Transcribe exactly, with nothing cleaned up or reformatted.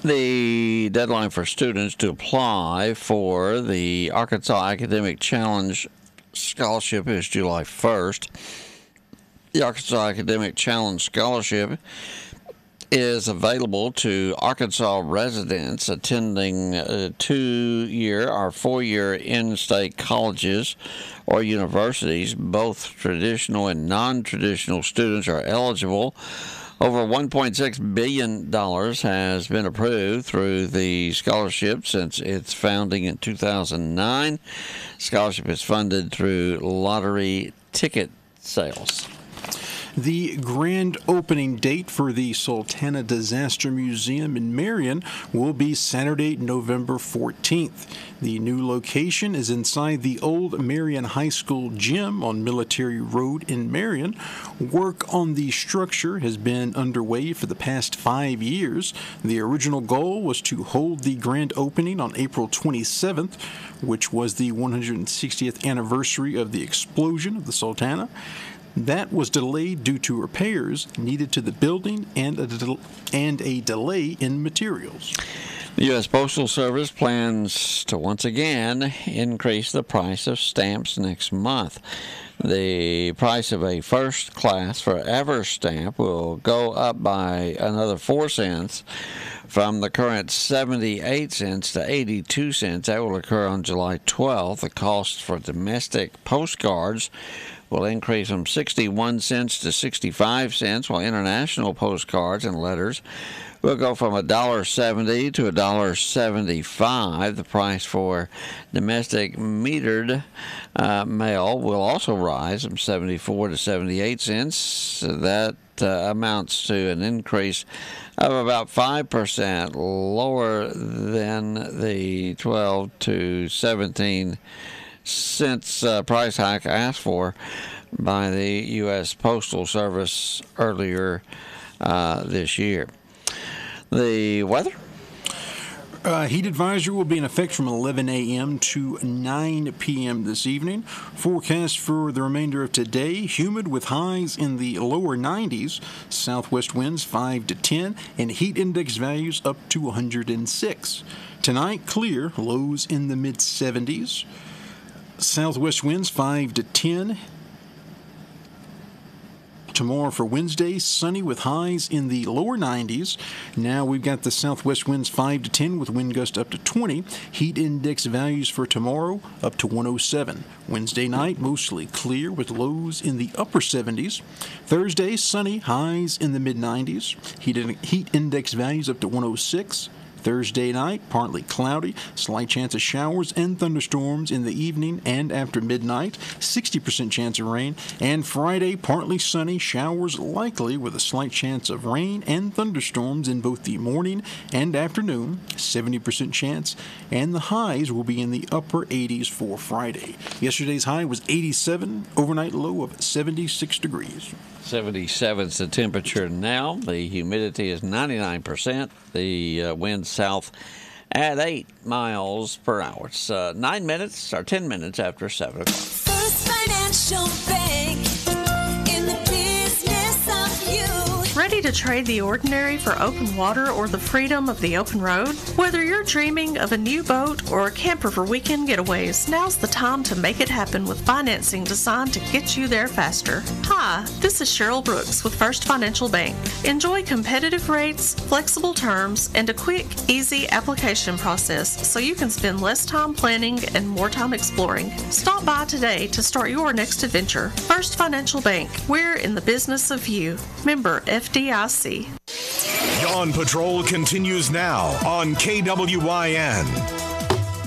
The deadline for students to apply for the Arkansas Academic Challenge Scholarship is July first. The Arkansas Academic Challenge Scholarship is available to Arkansas residents attending uh, two-year or four-year in-state colleges or universities. Both traditional and non-traditional students are eligible. Over one point six billion dollars has been approved through the scholarship since its founding in two thousand nine. Scholarship is funded through lottery ticket sales. The grand opening date for the Sultana Disaster Museum in Marion will be Saturday, November fourteenth. The new location is inside the old Marion High School gym on Military Road in Marion. Work on the structure has been underway for the past five years. The original goal was to hold the grand opening on April twenty-seventh, which was the one hundred sixtieth anniversary of the explosion of the Sultana. That was delayed due to repairs needed to the building and a, del- and a delay in materials. The U S. Postal Service plans to once again increase the price of stamps next month. The price of a first class Forever stamp will go up by another four cents from the current seventy-eight cents to eighty-two cents. That will occur on July twelfth. The cost for domestic postcards will increase from sixty-one cents to sixty-five cents, while international postcards and letters will go from one dollar seventy to one dollar seventy-five. The price for domestic metered uh, mail will also rise from seventy-four to seventy-eight cents. That uh, amounts to an increase of about five percent, lower than the twelve to seventeen cents uh, price hike asked for by the U S. Postal Service earlier uh, this year. The weather? Uh, heat advisory will be in effect from eleven a.m. to nine p.m. this evening. Forecast for the remainder of today, humid with highs in the lower nineties, southwest winds five to ten, and heat index values up to one hundred six. Tonight, clear, lows in the mid-seventies. Southwest winds five to ten. Tomorrow for Wednesday, sunny with highs in the lower nineties. Now we've got the southwest winds five to ten with wind gust up to twenty. Heat index values for tomorrow up to one oh seven. Wednesday night, mostly clear with lows in the upper seventies. Thursday, sunny, highs in the mid nineties. Heat, heat index values up to one oh six. Thursday night, partly cloudy, slight chance of showers and thunderstorms in the evening and after midnight, sixty percent chance of rain. And Friday, partly sunny, showers likely with a slight chance of rain and thunderstorms in both the morning and afternoon, seventy percent chance. And the highs will be in the upper eighties for Friday. Yesterday's high was eighty-seven, overnight low of seventy-six degrees. seventy-seven is the temperature now. The humidity is ninety-nine percent. The uh, wind south at eight miles per hour. It's uh, nine minutes or ten minutes after seven o'clock. First Financial Bank, in the business of you. Ready to trade the ordinary for open water or the freedom of the open road? Whether you're dreaming of a new boat or a camper for weekend getaways, now's the time to make it happen with financing designed to get you there faster. Hi, this is Cheryl Brooks with First Financial Bank. Enjoy competitive rates, flexible terms, and a quick, easy application process so you can spend less time planning and more time exploring. Stop by today to start your next adventure. First Financial Bank, we're in the business of you. Member F D I C. Dawn Patrol continues now on K W Y N.